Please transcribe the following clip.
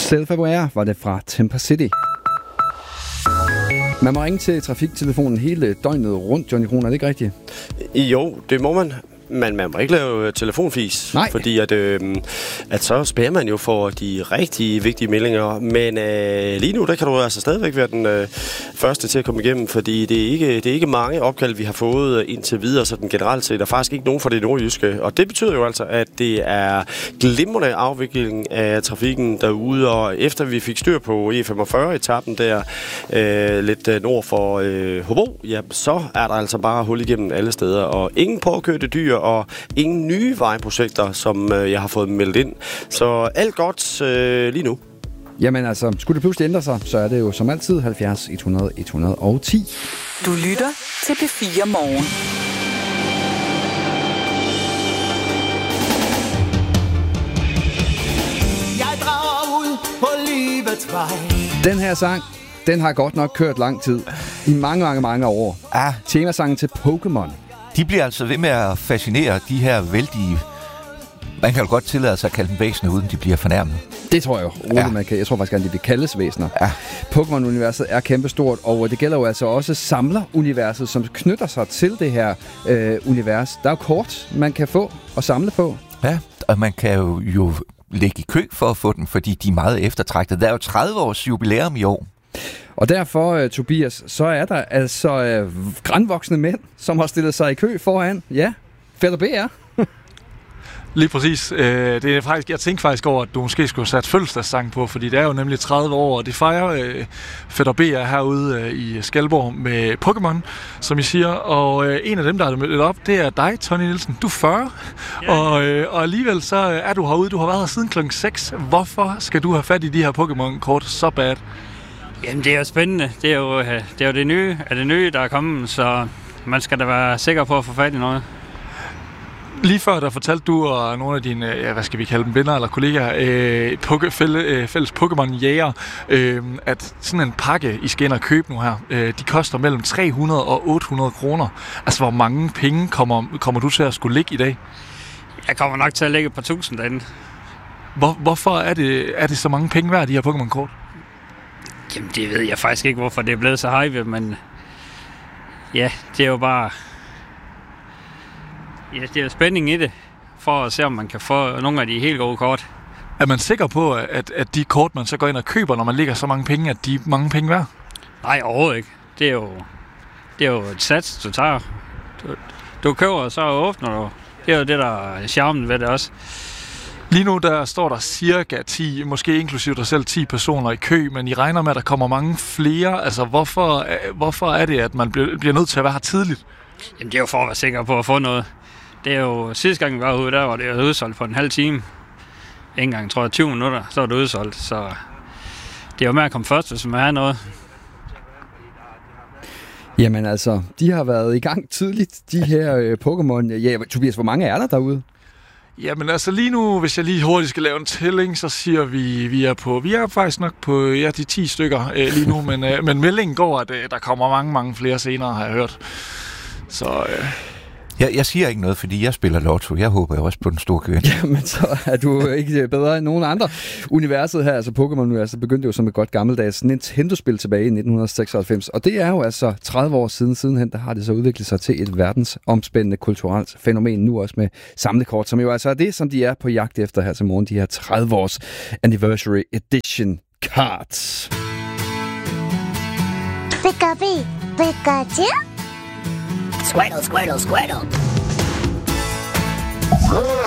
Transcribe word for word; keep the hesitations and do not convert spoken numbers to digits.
Self-Aware var det fra Temper City. Man må ringe til trafiktelefonen hele døgnet rundt, Johnny Krohn, er det ikke rigtigt? Jo, det må man. Men man må ikke lave telefonfis, Nej. fordi at, øh, at så spærer man jo for de rigtig vigtige meldinger. Men øh, lige nu, der kan du altså stadigvæk være den øh, første til at komme igennem, fordi det er, ikke, det er ikke mange opkald, vi har fået indtil videre, så den generelt set er faktisk ikke nogen fra det nordjyske. Og det betyder jo altså, at det er glimrende afvikling af trafikken derude, og efter vi fik styr på E femogfyrre-etappen der, øh, lidt nord for øh, Hobro, ja, så er der altså bare hul igennem alle steder, og ingen påkørte dyr, og ingen nye vejprojekter, som øh, jeg har fået meldt ind. Så alt godt øh, lige nu. Jamen altså, skulle det pludselig ændre sig, så er det jo som altid halvfjerds hundrede et hundrede og ti. Du lytter til P fire Morgen. Jeg drager ud på livets vej. Den her sang, den har godt nok kørt lang tid. I mange, mange, mange år. Ah. Temasangen til Pokémon. De bliver altså ved med at fascinere de her vældige... Man kan jo godt tillade sig at kalde dem væsener, uden de bliver fornærmet. Det tror jeg jo. Roligt, ja. man kan. Jeg tror faktisk, at de bliver kaldes væsener. Ja. Pokémon-universet er kæmpestort, og det gælder jo altså også samler-universet, som knytter sig til det her øh, univers. Der er jo kort, man kan få og samle på. Ja, og man kan jo, jo ligge i kø for at få den, fordi de er meget eftertragtede. Der er jo tredive års jubilæum i år. Og derfor, uh, Tobias, så er der altså uh, grandvoksne mænd, som har stillet sig i kø foran, ja, Fætter B R. Lige præcis. Øh, det er faktisk, jeg tænkte faktisk over, at du måske skulle have sat fødselsdagssang på, fordi det er jo nemlig tredive år, og det fejrer øh, Fætter B R herude øh, i Skalborg med Pokémon, som I siger. Og øh, en af dem, der er mødt op, det er dig, Tony Nielsen. Du er fyrre, ja. og, øh, og alligevel så er du herude. Du har været her siden klokken seks. Hvorfor skal du have fat i de her Pokémon-kort så bad? Jamen, det er jo spændende. Det er jo det, er jo det nye, er det nye, der er kommet, så man skal da være sikker på at få fat i noget. Lige før, der fortalte du og nogle af dine, ja, hvad skal vi kalde dem, venner eller kollegaer, øh, poke, fælles, øh, fælles Pokémon-jæger, øh, at sådan en pakke, I skal ind og købe nu her, øh, de koster mellem tre hundrede og otte hundrede kroner. Altså, hvor mange penge kommer, kommer du til at skulle ligge i dag? Jeg kommer nok til at lægge et par tusind derinde. Hvor, hvorfor er det, er det så mange penge værd, de her Pokémon-kort? Jamen, det ved jeg faktisk ikke, hvorfor det er blevet så hype, men ja, det er jo bare... Ja, det er jo spænding i det, for at se, om man kan få nogle af de helt gode kort. Er man sikker på, at, at de kort, man så går ind og køber, når man lægger så mange penge, at de er mange penge værd? Nej, overhovedet ikke. Det er jo, det er jo et sats, du tager. Du, du køber, og så åbner du. Det er jo det, der er charmen ved det også. Lige nu der står der cirka ti, måske inklusive dig selv, ti personer i kø, men I regner med, at der kommer mange flere. Altså, hvorfor, hvorfor er det, at man bliver, bliver nødt til at være her tidligt? Jamen, det er jo for at være sikker på at få noget. Det er jo sidste gang, vi var ude, der var det udsolgt på en halv time. Ikke engang, tror jeg, tyve minutter, så er det udsolgt. Så det er jo med at komme først, hvis man har noget. Jamen altså, de har været i gang tidligt, de her øh, Pokémon. Ja, Tobias, hvor mange er der derude? Jamen altså lige nu, hvis jeg lige hurtigt skal lave en tælling, så siger vi, vi er på, vi er faktisk nok på ja, de ti stykker øh, lige nu, men, øh, men meldingen går, at øh, der kommer mange, mange flere senere, har jeg hørt. Så... Øh Jeg, jeg siger ikke noget, fordi jeg spiller lotto. Jeg håber jo også på den store gevinst. Jamen, så er du ikke bedre end nogen andre. Universet her, altså Pokémon-universet, begyndte jo som et godt gammeldags Nintendo-spil tilbage i nitten seksoghalvfems. Og det er jo altså tredive år siden sidenhen, der har det så udviklet sig til et verdensomspændende kulturelt fænomen. Nu også med samlekort, som jo altså er det, som de er på jagt efter her til morgen. De her tredive års Anniversary Edition cards. Pikachu, Pikachu. Squirtle, Squirtle, Squirtle.